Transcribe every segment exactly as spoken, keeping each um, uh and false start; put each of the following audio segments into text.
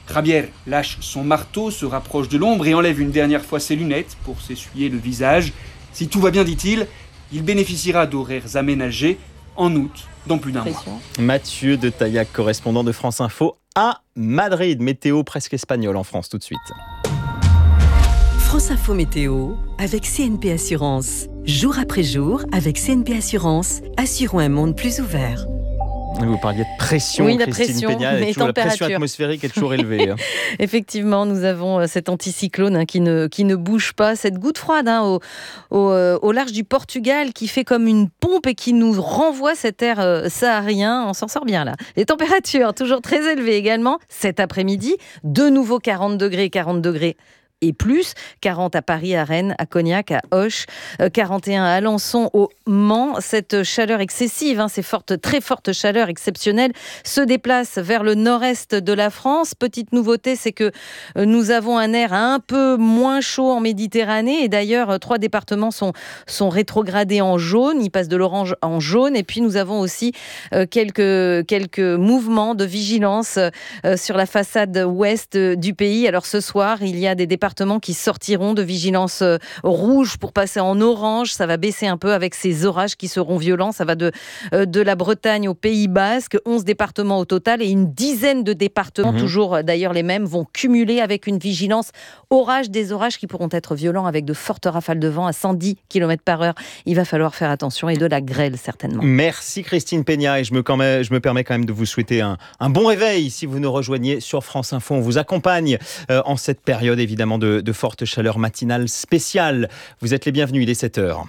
Javier lâche son marteau, se rapproche de l'ombre et enlève une dernière fois ses lunettes pour s'essuyer le visage. Si tout va bien, dit-il, il bénéficiera d'horaires aménagés en août, dans plus d'un mois. Mathieu de Taillac, correspondant de France Info à Madrid. Météo presque espagnole en France tout de suite. France Info Météo avec C N P Assurance. Jour après jour, avec C N P Assurance, assurons un monde plus ouvert. Vous parliez de pression, oui, la Christine pression, Peña, mais toujours, la pression température. atmosphérique est toujours élevée. Hein. Effectivement, nous avons cet anticyclone hein, qui, ne, qui ne bouge pas, cette goutte froide hein, au, au, au large du Portugal qui fait comme une pompe et qui nous renvoie cet air euh, saharien. On s'en sort bien là. Les températures toujours très élevées également cet après-midi. De nouveau quarante degrés, quarante degrés. Et plus, quarante à Paris, à Rennes, à Cognac, à Auch, quarante et un à Alençon, au Mans. Cette chaleur excessive, hein, ces fortes, très fortes chaleurs exceptionnelles se déplacent vers le nord-est de la France. Petite nouveauté, c'est que nous avons un air un peu moins chaud en Méditerranée. Et d'ailleurs, trois départements sont, sont rétrogradés en jaune. Ils passent de l'orange en jaune. Et puis, nous avons aussi euh, quelques, quelques mouvements de vigilance euh, sur la façade ouest du pays. Alors, ce soir, il y a des départements qui sortiront de vigilance rouge pour passer en orange. Ça va baisser un peu avec ces orages qui seront violents. Ça va de, de la Bretagne au Pays Basque. onze départements au total et une dizaine de départements, mmh. toujours d'ailleurs les mêmes, vont cumuler avec une vigilance orage. Des orages qui pourront être violents avec de fortes rafales de vent à cent dix kilomètres par heure. Il va falloir faire attention et de la grêle certainement. Merci Christine Peña et je me, quand même, je me permets quand même de vous souhaiter un, un bon réveil si vous nous rejoignez sur France Info. On vous accompagne euh, en cette période évidemment De, de forte chaleur matinale spéciale. Vous êtes les bienvenus, il est sept heures.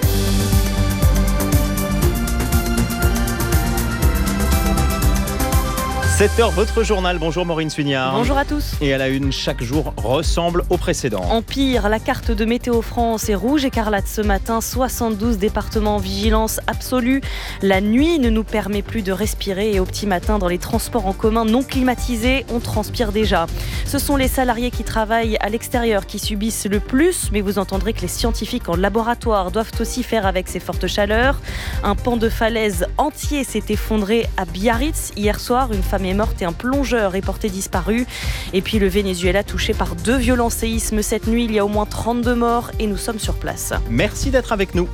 sept heures, votre journal. Bonjour Maureen Suignard. Bonjour à tous. Et à la une, chaque jour ressemble au précédent. Empire, la carte de Météo France est rouge écarlate ce matin. soixante-douze départements en vigilance absolue. La nuit ne nous permet plus de respirer et au petit matin, dans les transports en commun non climatisés, on transpire déjà. Ce sont les salariés qui travaillent à l'extérieur qui subissent le plus, mais vous entendrez que les scientifiques en laboratoire doivent aussi faire avec ces fortes chaleurs. Un pan de falaise entier s'est effondré à Biarritz hier soir. Une femme est morte et un plongeur est porté disparu. Et puis le Venezuela touché par deux violents séismes cette nuit. Il y a au moins trente-deux morts et nous sommes sur place. Merci d'être avec nous.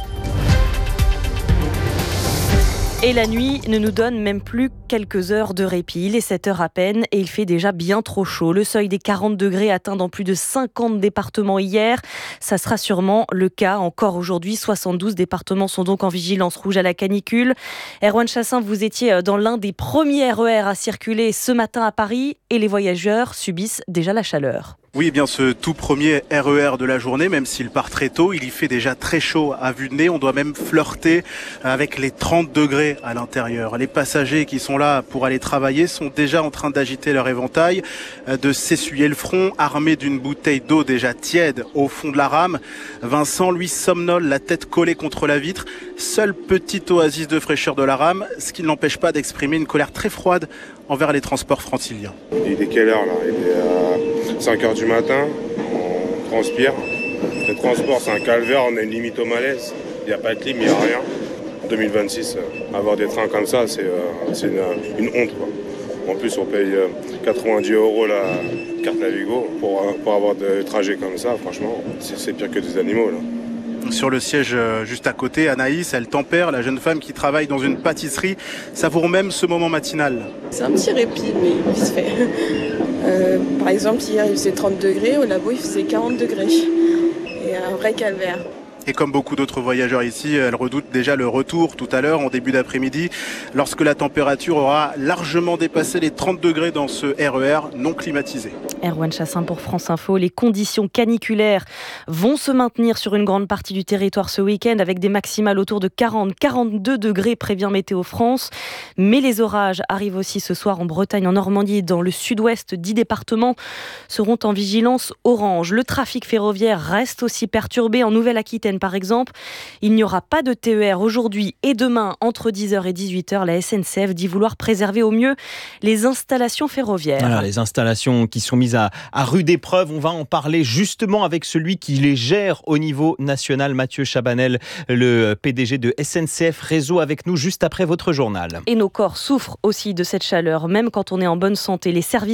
Et la nuit ne nous donne même plus quelques heures de répit. Il est sept heures à peine et il fait déjà bien trop chaud. Le seuil des quarante degrés atteint dans plus de cinquante départements hier. Ça sera sûrement le cas encore aujourd'hui. soixante-douze départements sont donc en vigilance rouge à la canicule. Erwan Chassin, vous étiez dans l'un des premiers R E R à circuler ce matin à Paris et les voyageurs subissent déjà la chaleur. Oui, eh bien ce tout premier R E R de la journée, même s'il part très tôt, il y fait déjà très chaud à vue de nez. On doit même flirter avec les trente degrés à l'intérieur. Les passagers qui sont là pour aller travailler sont déjà en train d'agiter leur éventail, de s'essuyer le front, armés d'une bouteille d'eau déjà tiède au fond de la rame. Vincent, lui, somnole, la tête collée contre la vitre. Seule petite oasis de fraîcheur de la rame, ce qui ne l'empêche pas d'exprimer une colère très froide envers les transports franciliens. Il est quelle heure là ? Il est à cinq heures du matin, on transpire. Le transport c'est un calvaire, on a une limite au malaise. Il n'y a pas de clim, il n'y a rien. En deux mille vingt-six, avoir des trains comme ça, c'est, euh, c'est une, une honte, quoi. En plus, on paye euh, quatre-vingt-dix euros la carte Navigo pour, euh, pour avoir des trajets comme ça. Franchement, c'est, c'est pire que des animaux là. Sur le siège juste à côté, Anaïs, elle tempère, la jeune femme qui travaille dans une pâtisserie, savoure même ce moment matinal. C'est un petit répit, mais il se fait. Euh, par exemple, hier il faisait trente degrés, au labo il faisait quarante degrés. Et un vrai calvaire. Et comme beaucoup d'autres voyageurs ici, elle redoute déjà le retour tout à l'heure, en début d'après-midi, lorsque la température aura largement dépassé les trente degrés dans ce R E R non climatisé. Erwan Chassin pour France Info. Les conditions caniculaires vont se maintenir sur une grande partie du territoire ce week-end avec des maximales autour de quarante à quarante-deux degrés, prévient Météo France. Mais les orages arrivent aussi ce soir en Bretagne, en Normandie et dans le sud-ouest. dix départements seront en vigilance orange. Le trafic ferroviaire reste aussi perturbé en Nouvelle-Aquitaine. Par exemple, il n'y aura pas de T E R aujourd'hui et demain entre dix heures et dix-huit heures. La S N C F dit vouloir préserver au mieux les installations ferroviaires. Alors, les installations qui sont mises à, à rude épreuve, on va en parler justement avec celui qui les gère au niveau national, Mathieu Chabanel, le P D G de S N C F Réseau, avec nous juste après votre journal. Et nos corps souffrent aussi de cette chaleur, même quand on est en bonne santé. Les services